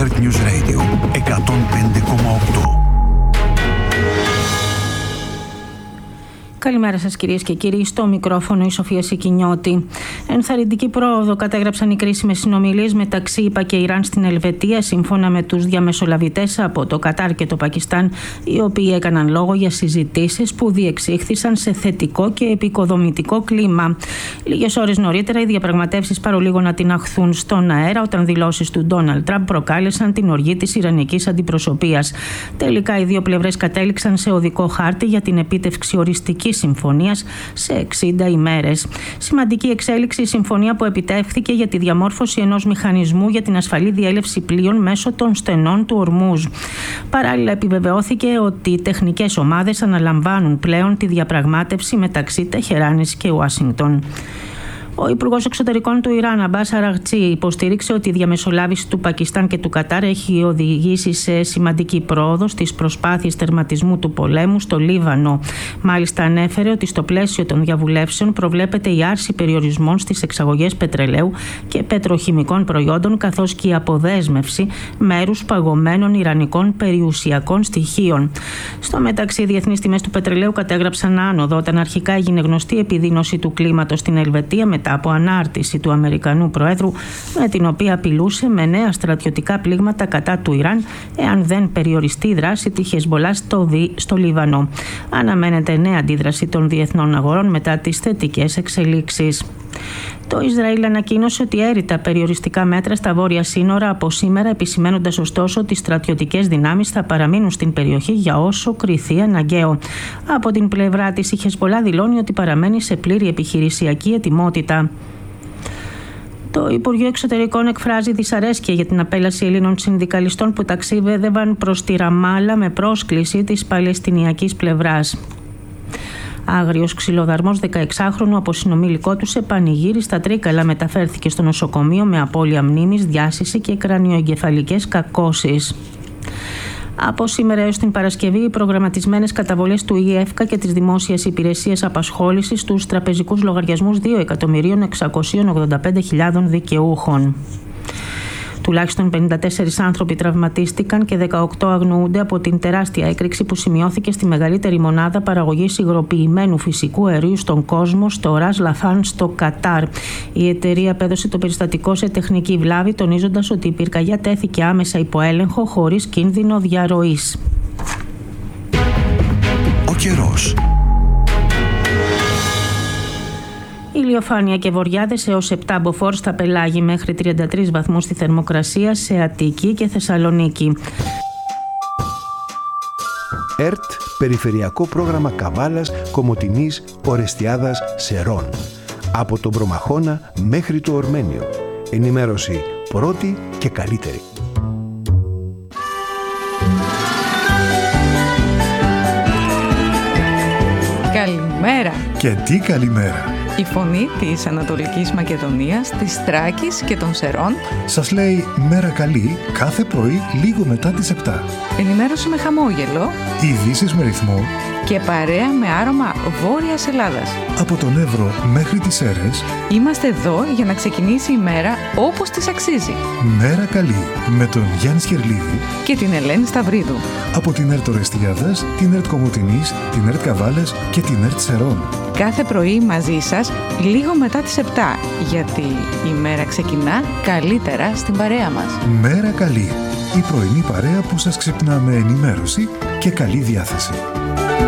Spirit News Radio 105,8. Καλημέρα σας κυρίες και κύριοι, στο μικρόφωνο η Σοφία Σικινιώτη. Ενθαρρυντική πρόοδο κατέγραψαν οι κρίσιμες συνομιλίες μεταξύ ΗΠΑ και Ιράν στην Ελβετία, σύμφωνα με τους διαμεσολαβητές από το Κατάρ και το Πακιστάν, οι οποίοι έκαναν λόγο για συζητήσεις που διεξήχθησαν σε θετικό και επικοδομητικό κλίμα. Λίγες ώρες νωρίτερα, οι διαπραγματεύσεις παρολίγο να τιναχθούν στον αέρα, όταν δηλώσεις του Ντόναλντ Τραμπ προκάλεσαν την οργή της ιρανικής αντιπροσωπείας. Τελικά, οι δύο πλευρές κατέληξαν σε οδικό χάρτη για την επίτευξη οριστικής συμφωνίας σε 60 ημέρες. Σημαντική εξέλιξη η συμφωνία που επιτεύχθηκε για τη διαμόρφωση ενός μηχανισμού για την ασφαλή διέλευση πλοίων μέσω των στενών του Ορμούζ. Παράλληλα, επιβεβαιώθηκε ότι οι τεχνικές ομάδες αναλαμβάνουν πλέον τη διαπραγμάτευση μεταξύ Τεχεράνης και Ουάσιγκτον. Ο Υπουργός Εξωτερικών του Ιράν, Αμπάς Αραγτσί, υποστήριξε ότι η διαμεσολάβηση του Πακιστάν και του Κατάρ έχει οδηγήσει σε σημαντική πρόοδο στις προσπάθειες τερματισμού του πολέμου στο Λίβανο. Μάλιστα, ανέφερε ότι στο πλαίσιο των διαβουλεύσεων προβλέπεται η άρση περιορισμών στις εξαγωγές πετρελαίου και πετροχημικών προϊόντων, καθώς και η αποδέσμευση μέρους παγωμένων ιρανικών περιουσιακών στοιχείων. Στο μεταξύ, οι διεθνείς τιμές του πετρελαίου κατέγραψαν άνοδο όταν αρχικά έγινε γνωστή η επιδείνωση του κλίματος στην Ελβετία μετά από ανάρτηση του Αμερικανού Προέδρου, με την οποία απειλούσε με νέα στρατιωτικά πλήγματα κατά του Ιράν εάν δεν περιοριστεί η δράση της Χεσμολάχ στο Λίβανο. Αναμένεται νέα αντίδραση των διεθνών αγορών μετά τις θετικές εξελίξεις. Το Ισραήλ ανακοίνωσε ότι έρει τα περιοριστικά μέτρα στα βόρεια σύνορα από σήμερα, επισημαίνοντας ωστόσο ότι οι στρατιωτικές δυνάμεις θα παραμείνουν στην περιοχή για όσο κριθεί αναγκαίο. Από την πλευρά της, η Χεσμολάχ δηλώνει ότι παραμένει σε πλήρη επιχειρησιακή ετοιμότητα. Το Υπουργείο Εξωτερικών εκφράζει δυσαρέσκεια για την απέλαση Ελλήνων συνδικαλιστών που ταξίδευαν προς τη Ραμάλα με πρόσκληση της Παλαιστινιακής πλευράς. Άγριος ξυλοδαρμός 16χρονου από συνομιλικό του σε πανηγύρι στα Τρίκαλα μεταφέρθηκε στο νοσοκομείο με απώλεια μνήμης, διάσηση και κρανιοεγκεφαλικές κακώσεις. Από σήμερα έως την Παρασκευή, οι προγραμματισμένες καταβολές του ΙΕΦΚΑ και της Δημόσιας Υπηρεσίας Απασχόλησης στους τραπεζικούς λογαριασμούς 2.685.000 δικαιούχων. Τουλάχιστον 54 άνθρωποι τραυματίστηκαν και 18 αγνοούνται από την τεράστια έκρηξη που σημειώθηκε στη μεγαλύτερη μονάδα παραγωγής υγροποιημένου φυσικού αερίου στον κόσμο, στο Ρας Λαφάν στο Κατάρ. Η εταιρεία απέδωσε το περιστατικό σε τεχνική βλάβη, τονίζοντας ότι η πυρκαγιά τέθηκε άμεσα υπό έλεγχο χωρίς κίνδυνο διαρροής. Ο καιρός. Ηλιοφάνεια και βοριάδες έως 7 μποφόρ στα Πελάγη, μέχρι 33 βαθμούς στη θερμοκρασία σε Αττική και Θεσσαλονίκη. ΕΡΤ, Περιφερειακό Πρόγραμμα Καβάλας, Κομοτηνής, Ορεστιάδας, Σερών. Από τον Προμαχώνα μέχρι το Ορμένιο. Ενημέρωση πρώτη και καλύτερη. Καλημέρα. Και τι καλημέρα. Η φωνή της Ανατολικής Μακεδονίας, της Θράκης και των Σερών Σας λέει μέρα καλή κάθε πρωί λίγο μετά τις 7. Ενημέρωση με χαμόγελο, Ειδήσεις με ρυθμό και παρέα με άρωμα Βόρειας Ελλάδας. από τον Εύρο μέχρι τις Σέρρες. Είμαστε εδώ για να ξεκινήσει η μέρα όπως της αξίζει. Μέρα καλή με τον Γιάννη Σκερλίδη Και την Ελένη Σταυρίδου. από την ΕΡΤ Ορεστιάδας, την ΕΡΤ Κομοτηνής, την ΕΡΤ Καβάλας και την ΕΡΤ Σερών. Κάθε πρωί μαζί σας λίγο μετά τις 7, γιατί η μέρα ξεκινά καλύτερα στην παρέα μας. Μέρα καλή. Η πρωινή παρέα που σας ξυπνά με ενημέρωση και καλή διάθεση.